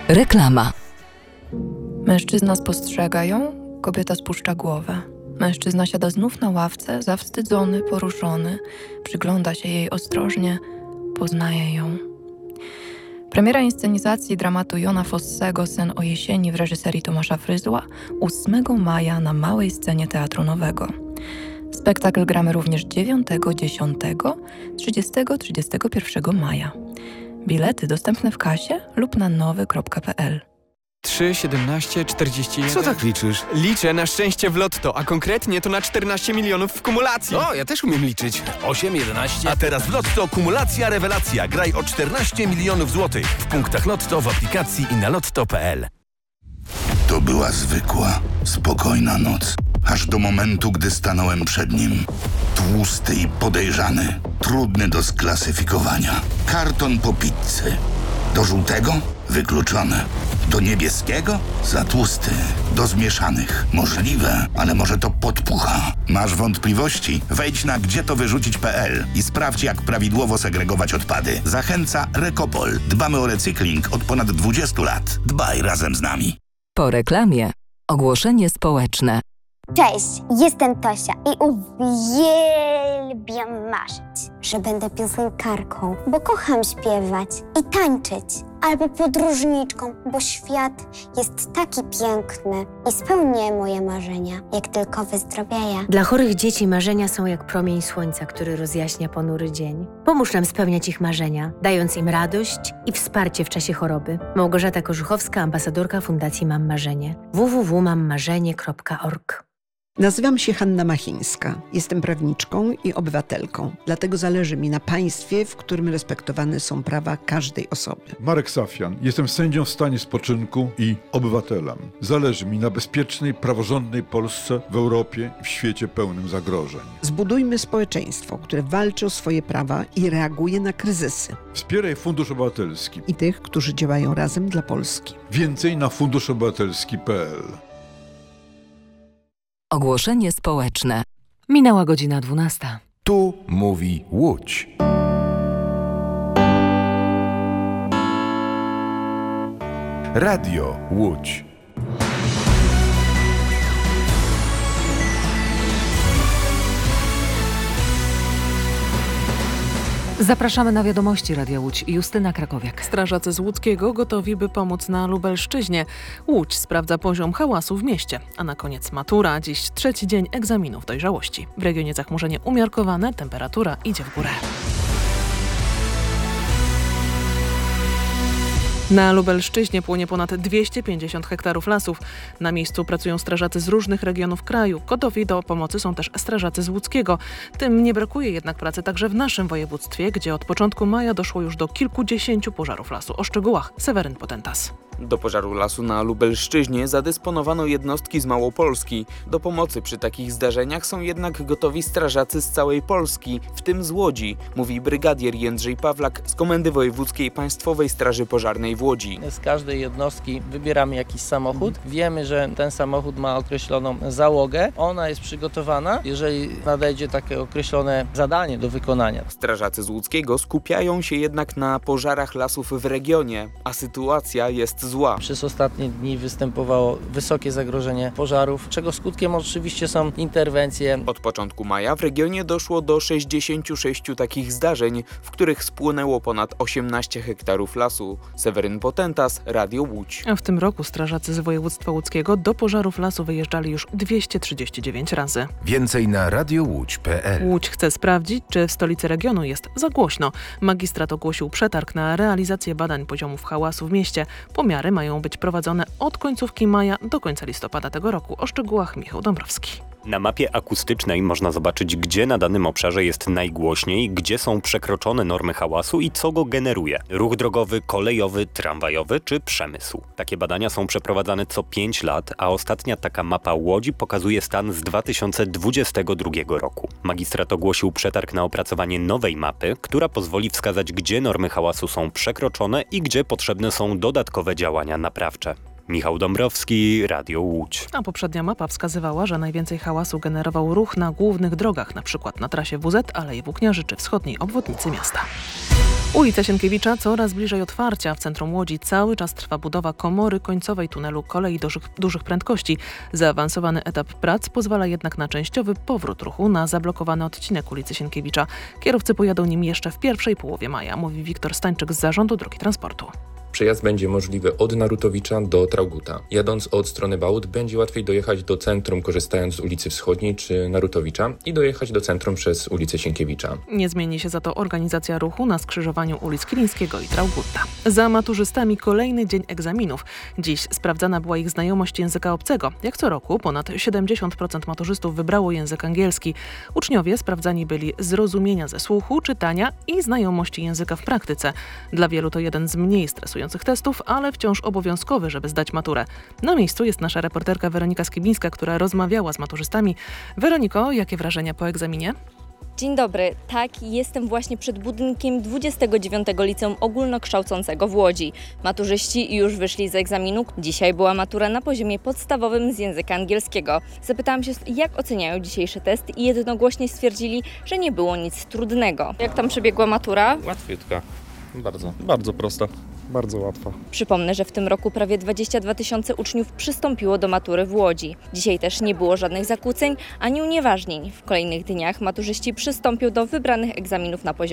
Reklama. Mężczyzna spostrzega ją, kobieta spuszcza głowę. Mężczyzna siada znów na ławce, zawstydzony, poruszony. Przygląda się jej ostrożnie, poznaje ją. Premiera inscenizacji dramatu Jona Fossego Sen o jesieni w reżyserii Tomasza Fryzła 8 maja na małej scenie Teatru Nowego. Spektakl gramy również 9, 10, 30, 31 maja. Bilety dostępne w kasie lub na nowy.pl. 3, 17, 41... Co tak liczysz? Liczę na szczęście w lotto, a konkretnie to na 14 milionów w kumulacji. O, ja też umiem liczyć. 8, 11... A teraz w Lotto kumulacja rewelacja. Graj o 14 milionów złotych. W punktach Lotto, w aplikacji i na lotto.pl. To była zwykła, spokojna noc. Aż do momentu, gdy stanąłem przed nim. Tłusty i podejrzany. Trudny do sklasyfikowania. Karton po pizzy. Do żółtego? Wykluczone. Do niebieskiego? Za tłusty. Do zmieszanych? Możliwe, ale może to podpucha. Masz wątpliwości? Wejdź na gdzietowyrzucić.pl i sprawdź, jak prawidłowo segregować odpady. Zachęca Recopol. Dbamy o recykling od ponad 20 lat. Dbaj razem z nami. Po reklamie ogłoszenie społeczne. Cześć, jestem Tosia i uwielbiam marzyć, że będę piosenkarką, bo kocham śpiewać i tańczyć. Albo podróżniczką, bo świat jest taki piękny i spełnię moje marzenia, jak tylko wyzdrowieję. Dla chorych dzieci marzenia są jak promień słońca, który rozjaśnia ponury dzień. Pomóż nam spełniać ich marzenia, dając im radość i wsparcie w czasie choroby. Małgorzata Korzuchowska, ambasadorka Fundacji Mam Marzenie. www.mammarzenie.org. Nazywam się Hanna Machińska. Jestem prawniczką i obywatelką. Dlatego zależy mi na państwie, w którym respektowane są prawa każdej osoby. Marek Safian. Jestem sędzią w stanie spoczynku i obywatelem. Zależy mi na bezpiecznej, praworządnej Polsce w Europie i w świecie pełnym zagrożeń. Zbudujmy społeczeństwo, które walczy o swoje prawa i reaguje na kryzysy. Wspieraj Fundusz Obywatelski I tych, którzy działają razem dla Polski. Więcej na funduszobywatelski.pl. Ogłoszenie społeczne. Minęła godzina 12. Tu mówi Łódź. Radio Łódź. Zapraszamy na wiadomości Radia Łódź. Justyna Krakowiak. Strażacy z Łódzkiego gotowi, by pomóc na Lubelszczyźnie. Łódź sprawdza poziom hałasu w mieście. A na koniec matura. Dziś 3. dzień egzaminów dojrzałości. W regionie zachmurzenie umiarkowane, temperatura idzie w górę. Na Lubelszczyźnie płonie ponad 250 hektarów lasów. Na miejscu pracują strażacy z różnych regionów kraju. Gotowi do pomocy są też strażacy z Łódzkiego. Tym nie brakuje jednak pracy także w naszym województwie, gdzie od początku maja doszło już do kilkudziesięciu pożarów lasu. O szczegółach Seweryn Potentas. Do pożaru lasu na Lubelszczyźnie zadysponowano jednostki z Małopolski. Do pomocy przy takich zdarzeniach są jednak gotowi strażacy z całej Polski, w tym z Łodzi, mówi brygadier Jędrzej Pawlak z Komendy Wojewódzkiej Państwowej Straży Pożarnej w Łodzi. Z każdej jednostki wybieramy jakiś samochód. Wiemy, że ten samochód ma określoną załogę. Ona jest przygotowana, jeżeli nadejdzie takie określone zadanie do wykonania. Strażacy z Łódzkiego skupiają się jednak na pożarach lasów w regionie, a sytuacja jest zła. Przez ostatnie dni występowało wysokie zagrożenie pożarów, czego skutkiem oczywiście są interwencje. Od początku maja w regionie doszło do 66 takich zdarzeń, w których spłonęło ponad 18 hektarów lasu. Seweryn Potentas, Radio Łódź. A w tym roku strażacy z województwa łódzkiego do pożarów lasu wyjeżdżali już 239 razy. Więcej na radiowódź.pl. Łódź chce sprawdzić, czy w stolicy regionu jest za głośno. Magistrat ogłosił przetarg na realizację badań poziomów hałasu w mieście. Pomiary mają być prowadzone od końcówki maja do końca listopada tego roku. O szczegółach Michał Dąbrowski. Na mapie akustycznej można zobaczyć, gdzie na danym obszarze jest najgłośniej, gdzie są przekroczone normy hałasu i co go generuje. Ruch drogowy, kolejowy, tramwajowy czy przemysł. Takie badania są przeprowadzane co 5 lat, a ostatnia taka mapa Łodzi pokazuje stan z 2022 roku. Magistrat ogłosił przetarg na opracowanie nowej mapy, która pozwoli wskazać, gdzie normy hałasu są przekroczone i gdzie potrzebne są dodatkowe działania naprawcze. Michał Dąbrowski, Radio Łódź. A poprzednia mapa wskazywała, że najwięcej hałasu generował ruch na głównych drogach, np. na trasie WZ, Alei Włókniarzy czy wschodniej obwodnicy miasta. Ulica Sienkiewicza coraz bliżej otwarcia. W centrum Łodzi cały czas trwa budowa komory końcowej tunelu kolei dużych prędkości. Zaawansowany etap prac pozwala jednak na częściowy powrót ruchu na zablokowany odcinek ulicy Sienkiewicza. Kierowcy pojadą nim jeszcze w pierwszej połowie maja, mówi Wiktor Stańczyk z Zarządu Dróg i Transportu. Przejazd będzie możliwy od Narutowicza do Trauguta. Jadąc od strony Bałut będzie łatwiej dojechać do centrum, korzystając z ulicy Wschodniej czy Narutowicza i dojechać do centrum przez ulicę Sienkiewicza. Nie zmieni się za to organizacja ruchu na skrzyżowaniu ulic Kilińskiego i Trauguta. Za maturzystami kolejny dzień egzaminów. Dziś sprawdzana była ich znajomość języka obcego. Jak co roku ponad 70% maturzystów wybrało język angielski. Uczniowie sprawdzani byli zrozumienia ze słuchu, czytania i znajomości języka w praktyce. Dla wielu to jeden z mniej stresujących testów, ale wciąż obowiązkowy, żeby zdać maturę. Na miejscu jest nasza reporterka Weronika Skibińska, która rozmawiała z maturzystami. Weroniko, jakie wrażenia po egzaminie? Dzień dobry. Tak, jestem właśnie przed budynkiem 29 Liceum Ogólnokształcącego w Łodzi. Maturzyści już wyszli z egzaminu. Dzisiaj była matura na poziomie podstawowym z języka angielskiego. Zapytałam się, jak oceniają dzisiejszy test i jednogłośnie stwierdzili, że nie było nic trudnego. Jak tam przebiegła matura? Łatwiutka. Bardzo prosta. Bardzo łatwa. Przypomnę, że w tym roku prawie 22 000 uczniów przystąpiło do matury w Łodzi. Dzisiaj też nie było żadnych zakłóceń ani unieważnień. W kolejnych dniach maturzyści przystąpią do wybranych egzaminów na poziomie